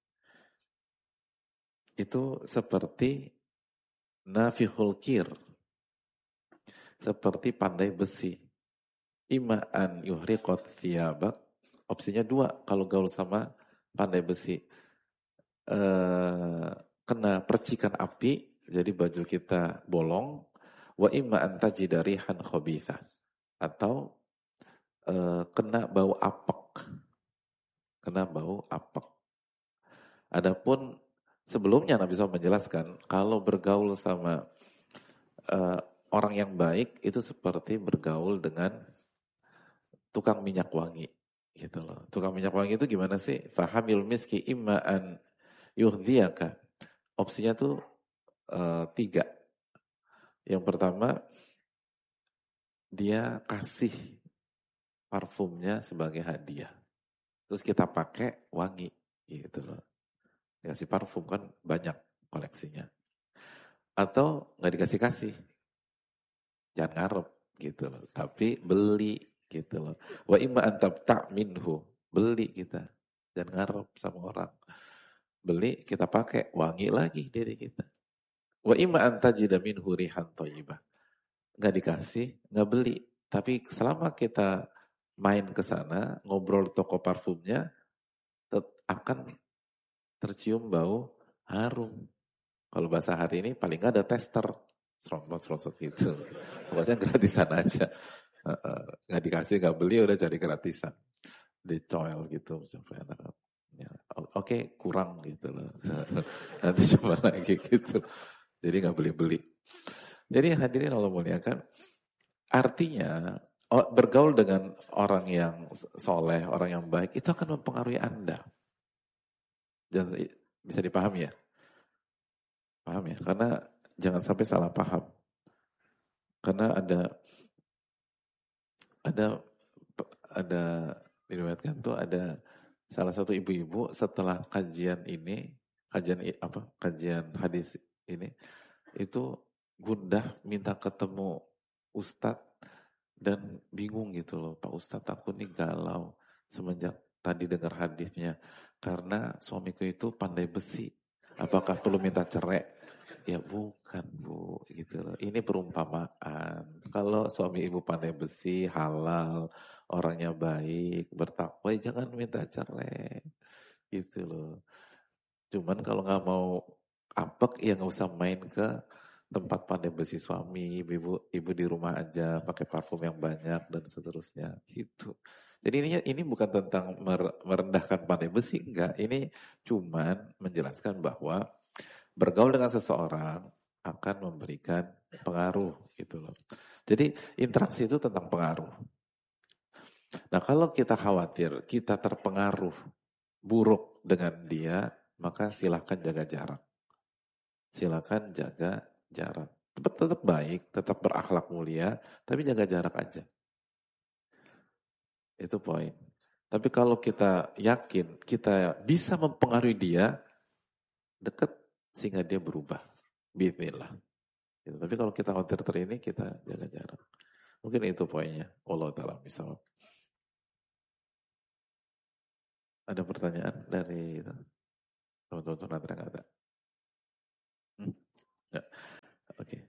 itu seperti nafihul kir, seperti pandai besi. Ima'an yuhriqat thiyabak, opsinya dua kalau gaul sama pandai besi. E, kena percikan api, jadi baju kita bolong. Wa ima'an tajidarihan khobitha, atau e, kena bau apek. Kena bau apek. Adapun sebelumnya Nabi shallallahu alaihi wasallam menjelaskan, kalau bergaul sama uh, orang yang baik itu seperti bergaul dengan tukang minyak wangi, gitu loh. Tukang minyak wangi itu gimana sih? Fahamil miski imma'an yuhdhiyaka. Opsinya tuh uh, tiga. Yang pertama, dia kasih parfumnya sebagai hadiah. Terus kita pakai wangi, gitu loh. Dikasih parfum kan banyak koleksinya. Atau nggak dikasih-kasih. Jangan ngarep gitu loh. Tapi beli gitu loh. Wa imma antab tak minhu. Beli kita. Jangan ngarep sama orang. Beli kita pakai. Wangi lagi diri kita. Wa imma antajida minhu rihan thayyibah. Nggak dikasih, nggak beli. Tapi selama kita main ke sana, ngobrol di toko parfumnya, akan tercium bau harum. Kalau bahasa hari ini paling nggak ada tester, seromot-seromot gitu. Pokoknya gratisan aja. Nggak dikasih, nggak beli, udah cari gratisan. Dicoel gitu. Ya, Oke, okay, kurang gitu loh. Nanti coba lagi gitu. Jadi nggak beli-beli. Jadi hadirin Allah muliakan, artinya bergaul dengan orang yang soleh, orang yang baik, itu akan mempengaruhi Anda. Dan bisa dipahami ya? Paham ya? Karena jangan sampai salah paham. Karena ada ada ada diriwayatkan tuh ada salah satu ibu-ibu setelah kajian ini, kajian apa? Kajian hadis ini itu gundah minta ketemu Ustadz dan bingung gitu loh, Pak Ustadz aku nih galau semenjak tadi dengar hadisnya karena suamiku itu pandai besi. Apakah perlu minta cerai? Ya bukan bu, gitu loh. Ini perumpamaan. Kalau suami ibu pandai besi, halal, orangnya baik, bertakwa, jangan minta cerai, gitu loh. Cuman kalau nggak mau apek, ya nggak usah main ke tempat pandai besi suami, ibu ibu di rumah aja, pakai parfum yang banyak dan seterusnya, gitu. Jadi ini ini bukan tentang merendahkan pandai besi, enggak. Ini cuman menjelaskan bahwa bergaul dengan seseorang akan memberikan pengaruh gitu loh. Jadi interaksi itu tentang pengaruh. Nah kalau kita khawatir kita terpengaruh buruk dengan dia, maka silakan jaga jarak. Silakan jaga jarak. Tetap, tetap baik, tetap berakhlak mulia, tapi jaga jarak aja. Itu poin. Tapi kalau kita yakin kita bisa mempengaruhi dia, dekat sehingga dia berubah. Bismillah. Gitu. Tapi kalau kita outer ini kita jaga jarak. Mungkin itu poinnya. Allah Ta'ala misal. Ada pertanyaan dari teman-teman tunanetra nggak ada? Hmm? Ya. Oke. Okay.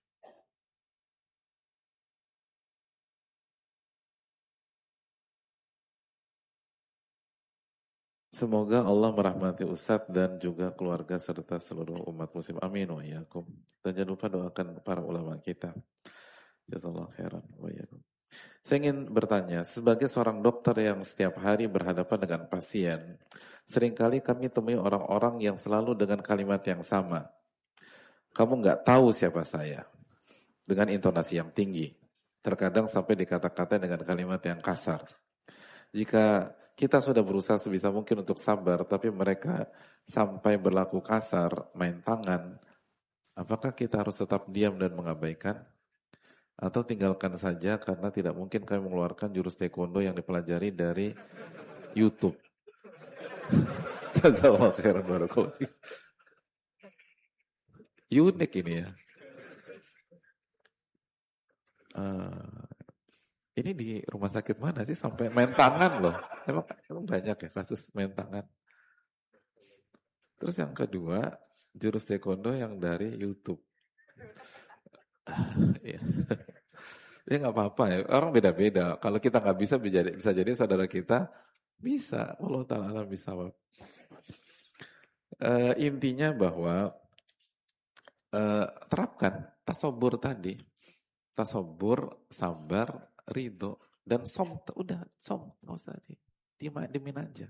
Semoga Allah merahmati Ustadz dan juga keluarga serta seluruh umat muslim. Amin wa iyyakum. Dan jangan lupa doakan para ulama kita. Jazakallahu khairan wa iyyakum. Saya ingin bertanya, sebagai seorang dokter yang setiap hari berhadapan dengan pasien, seringkali kami temui orang-orang yang selalu dengan kalimat yang sama. Kamu nggak tahu siapa saya. Dengan intonasi yang tinggi. Terkadang sampai dikata-kata dengan kalimat yang kasar. Jika kita sudah berusaha sebisa mungkin untuk sabar, tapi mereka sampai berlaku kasar, main tangan, apakah kita harus tetap diam dan mengabaikan? Atau tinggalkan saja karena tidak mungkin kami mengeluarkan jurus taekwondo yang dipelajari dari YouTube. Jazakallahu khairan barakallahu. Unik ini ya. Uh, ini di rumah sakit mana sih sampai main tangan loh? Emang, emang banyak ya kasus main tangan. Terus yang kedua, jurus taekwondo yang dari YouTube. Ya, ya nggak apa-apa ya. Orang beda-beda. Kalau kita nggak bisa, bisa jadi, bisa jadi saudara kita bisa. Allah Ta'ala bisa. Uh, intinya bahwa uh, terapkan tasobur tadi. Tasobur, sabar, ridho, dan som. Udah, som. Nggak usah di, dimin aja.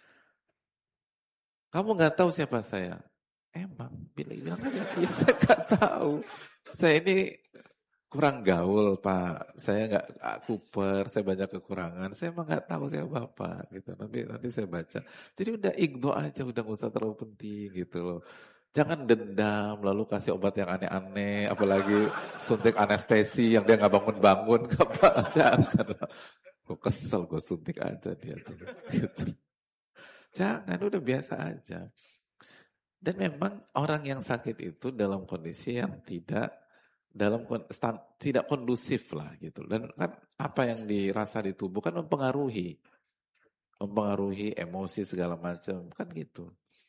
Kamu nggak tahu siapa saya? Emang, bilang aja, ya saya nggak tahu. Saya ini kurang gaul, Pak. Saya nggak kuper, saya banyak kekurangan. Saya emang nggak tahu saya Bapak, gitu. Nanti nanti saya baca. Jadi udah ignore aja, udah nggak usah terlalu penting, gitu loh. Jangan dendam, lalu kasih obat yang aneh-aneh, apalagi suntik anestesi yang dia nggak bangun-bangun, apa? Jangan. Gue kesel, gue suntik aja dia tuh. Gitu. Jangan, udah biasa aja. Dan memang orang yang sakit itu dalam kondisi yang tidak dalam stand, tidak kondusif lah gitu. Dan kan apa yang dirasa di tubuh kan mempengaruhi, mempengaruhi emosi segala macam kan gitu.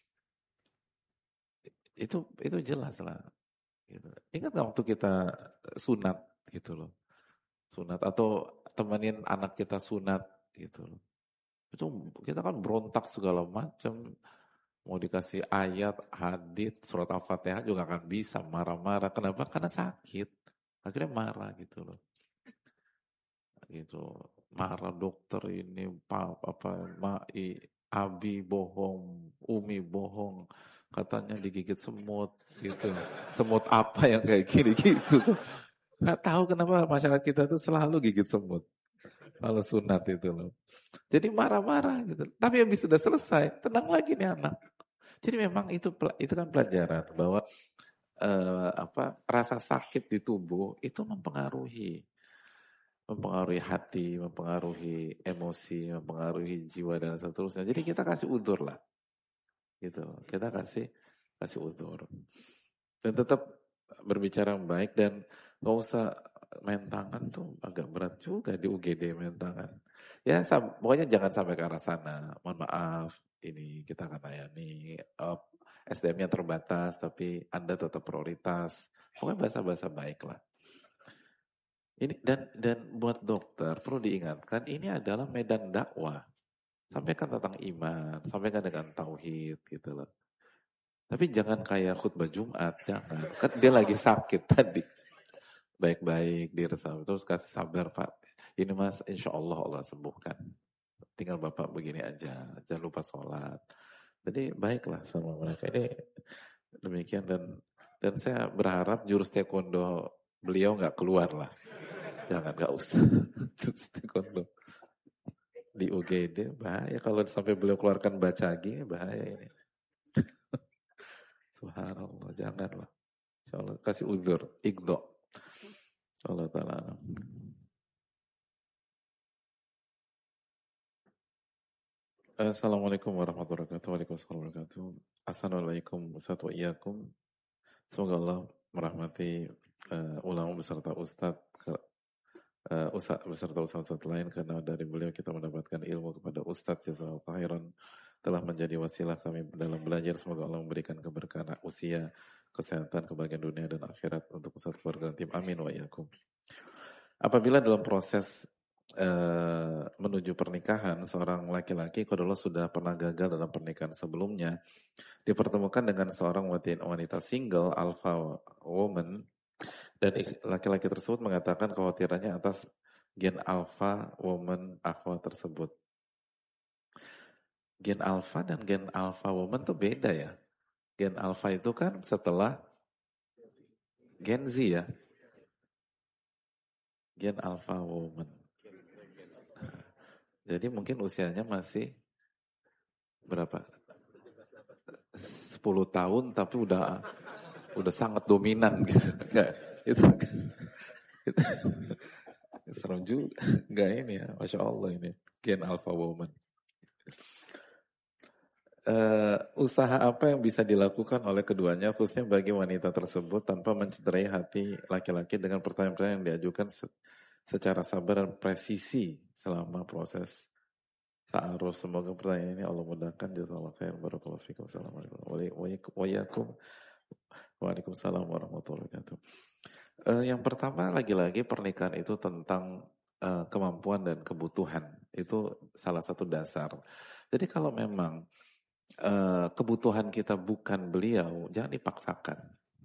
Itu itu jelas lah. Gitu. Ingat nggak waktu kita sunat gitu loh, sunat atau temenin anak kita sunat gitu loh. Itu kita kan berontak segala macam. Mau dikasih ayat, hadits, surat Al-Fatihah juga akan bisa marah-marah. Kenapa? Karena sakit. Akhirnya marah gitu loh. Gitu. Marah dokter ini, apa, apa, mai, abi bohong, umi bohong. Katanya digigit semut gitu. Semut apa yang kayak gini gitu. Nggak tahu kenapa masyarakat kita tuh selalu gigit semut. Kalau sunat itu loh. Jadi marah-marah gitu. Tapi habis sudah selesai, tenang lagi nih anak. Jadi memang itu itu kan pelajaran bahwa eh, apa rasa sakit di tubuh itu mempengaruhi, mempengaruhi hati, mempengaruhi emosi, mempengaruhi jiwa dan seterusnya. Jadi kita kasih udur lah, gitu. Kita kasih kasih udur dan tetap berbicara yang baik dan nggak usah main tangan tuh agak berat juga di U G D main tangan. Ya pokoknya jangan sampai ke arah sana. Mohon maaf. Ini kita akan layani uh, S D M-nya terbatas, tapi Anda tetap prioritas. Pokoknya bahasa-bahasa baik lah. Ini dan dan buat dokter perlu diingatkan ini adalah medan dakwah. Sampaikan tentang iman, sampaikan dengan tauhid gitu loh. Tapi jangan kayak khutbah Jumat, jangan. Kan dia lagi sakit tadi. Baik-baik diresap terus kasih sabar Pak. Ini Mas, insya Allah Allah sembuhkan. Tinggal Bapak begini aja, jangan lupa sholat. Jadi baiklah sama mereka ini demikian dan dan saya berharap jurus taekwondo beliau nggak keluar lah, jangan nggak usah jurus taekwondo di U G D bahaya kalau sampai beliau keluarkan bacagi bahaya ini. Subhanallah janganlah. Insyaallah kasih udzur, igdo. Allah Taala. Assalamualaikum warahmatullahi wabarakatuh. Waalaikumsalam warahmatullahi wabarakatuh. Assalamualaikum warahmatullahi wabarakatuh. Semoga Allah merahmati uh, ulama beserta ustadz ke, uh, ustadz beserta ustadz lain, karena dari beliau kita mendapatkan ilmu kepada ustadz jazakallahu khairan, telah menjadi wasilah kami dalam belajar. Semoga Allah memberikan keberkahan usia, kesehatan, kebahagiaan dunia dan akhirat untuk ustadz, keluarga dan tim. Amin wa iyyakum. Apabila dalam proses Uh, menuju pernikahan, seorang laki-laki kalau sudah pernah gagal dalam pernikahan sebelumnya, dipertemukan dengan seorang wanita single, alpha woman, dan laki-laki tersebut mengatakan kekhawatirannya atas gen alpha woman akhwat tersebut. Gen alpha dan gen alpha woman itu beda ya. Gen alpha itu kan setelah Gen Z ya. Gen alpha woman. Jadi mungkin usianya masih berapa? sepuluh tahun tapi udah udah sangat dominan gitu. Enggak, itu, itu serem juga. Enggak ini ya, Masya Allah ini. Gen alpha woman. Uh, usaha apa yang bisa dilakukan oleh keduanya khususnya bagi wanita tersebut tanpa mencederai hati laki-laki dengan pertanyaan-pertanyaan yang diajukan secara sabar dan presisi selama proses ta'aruf. Semoga pertanyaan ini Allah mudahkan. Jazakallahu khair. Barakallahu fikum. Assalamualaikum. Waalaikumsalam warahmatullahi wabarakatuh. Uh, yang pertama lagi-lagi pernikahan itu tentang uh, kemampuan dan kebutuhan. Itu salah satu dasar. Jadi kalau memang uh, kebutuhan kita bukan beliau, jangan dipaksakan.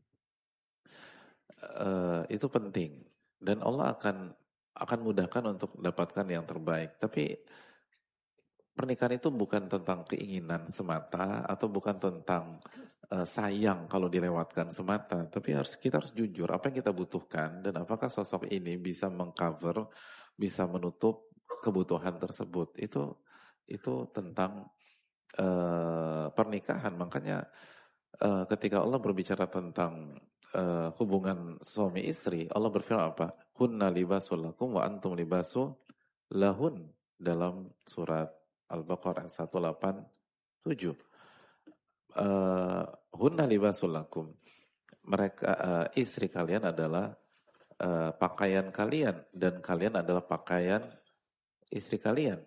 Uh, itu penting. Dan Allah akan akan mudahkan untuk mendapatkan yang terbaik. Tapi pernikahan itu bukan tentang keinginan semata atau bukan tentang uh, sayang kalau dilewatkan semata. Tapi harus kita harus jujur apa yang kita butuhkan dan apakah sosok ini bisa mengcover, bisa menutup kebutuhan tersebut. Itu itu tentang uh, pernikahan. Makanya uh, ketika Allah berbicara tentang uh, hubungan suami istri, Allah berfirman apa? Hunna libasul lakum wa antum libasu lahun, dalam surat Al-Baqarah seratus delapan puluh tujuh. Uh, Hunna libasul lakum. Mereka uh, istri kalian adalah uh, pakaian kalian dan kalian adalah pakaian istri kalian.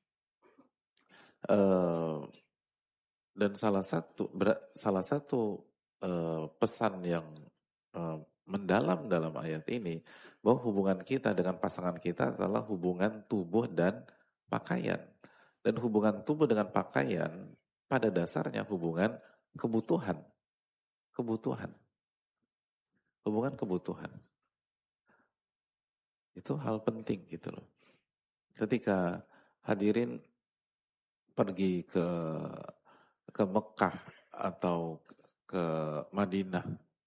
Uh, dan salah satu ber, salah satu uh, pesan yang uh, mendalam dalam ayat ini bahwa hubungan kita dengan pasangan kita adalah hubungan tubuh dan pakaian. Dan hubungan tubuh dengan pakaian pada dasarnya hubungan kebutuhan. Kebutuhan. Hubungan kebutuhan. Itu hal penting gitu loh. Ketika hadirin pergi ke ke Mekah atau ke Madinah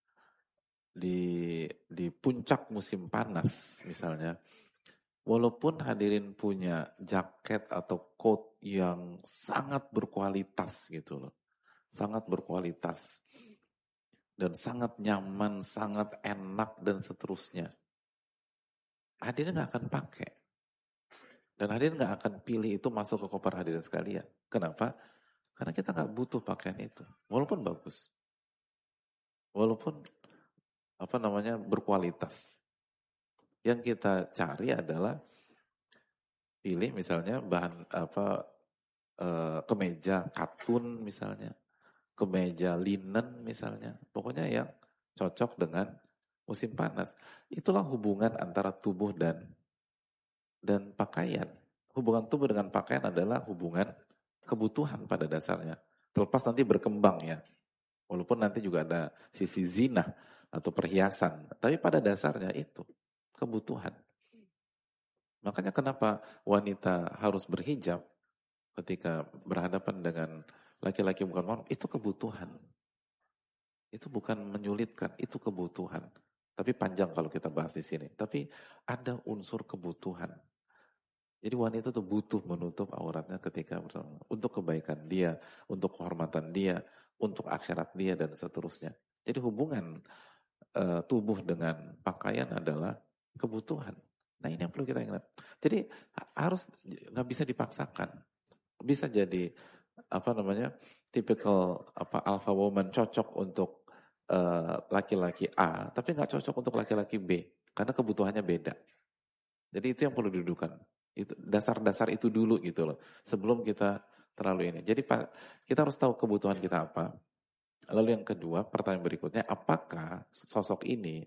di di puncak musim panas misalnya, walaupun hadirin punya jaket atau coat yang sangat berkualitas gitu loh, sangat berkualitas dan sangat nyaman, sangat enak dan seterusnya, hadirin nggak akan pakai dan hadirin nggak akan pilih itu masuk ke koper hadirin sekalian. Kenapa? Karena kita nggak butuh pakaian itu, walaupun bagus, walaupun apa namanya berkualitas. Yang kita cari adalah pilih misalnya bahan apa e, kemeja katun misalnya, kemeja linen misalnya, pokoknya yang cocok dengan musim panas. Itulah hubungan antara tubuh dan dan pakaian. Hubungan tubuh dengan pakaian adalah hubungan kebutuhan pada dasarnya. Terlepas nanti berkembang ya, walaupun nanti juga ada sisi zina atau perhiasan, tapi pada dasarnya itu kebutuhan. Makanya kenapa wanita harus berhijab ketika berhadapan dengan laki-laki bukan mahram, itu kebutuhan. Itu bukan menyulitkan, itu kebutuhan. Tapi panjang kalau kita bahas di sini. Tapi ada unsur kebutuhan. Jadi wanita itu butuh menutup auratnya ketika bersama, untuk kebaikan dia, untuk kehormatan dia, untuk akhirat dia dan seterusnya. Jadi hubungan uh, tubuh dengan pakaian adalah kebutuhan. Nah ini yang perlu kita ingat. Jadi harus nggak bisa dipaksakan. Bisa jadi apa namanya tipikal apa alpha woman cocok untuk uh, laki-laki A, tapi nggak cocok untuk laki-laki B, karena kebutuhannya beda. Jadi itu yang perlu didudukan. Itu dasar-dasar itu dulu gitu loh, sebelum kita terlalu ini. Jadi Pak, kita harus tahu kebutuhan kita apa. Lalu yang kedua, pertanyaan berikutnya, apakah sosok ini